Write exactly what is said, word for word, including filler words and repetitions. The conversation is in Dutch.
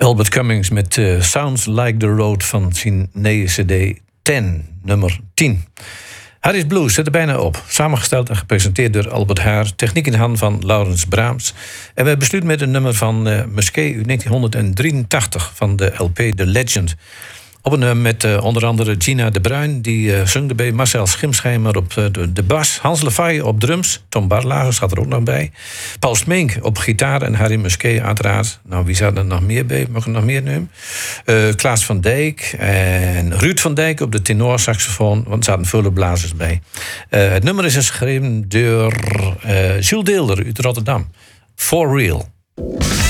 Albert Cummings met uh, Sounds Like the Road van zijn nieuwe cd tien, nummer tien. Harry's Blues zit er bijna op. Samengesteld en gepresenteerd door Albert Haar. Techniek in handen van Laurens Braams. En we besluiten met een nummer van uh, Musquet uit negentien drieëntachtig van de L P The Legend. Op een nummer met uh, onder andere Gina de Bruin, die uh, zong erbij. Marcel Schimschijmer op uh, de, de bas. Hans Lefay op drums. Tom Barlagers gaat er ook nog bij. Paul Smink op gitaar en Harry Musquet uiteraard. Nou, wie zat er nog meer bij? Mag ik nog meer nemen? Uh, Klaas van Dijk en Ruud van Dijk op de tenorsaxofoon. Want er zaten vele blazers bij. Uh, het nummer is geschreven door uh, Jules Deelder uit Rotterdam. For Real.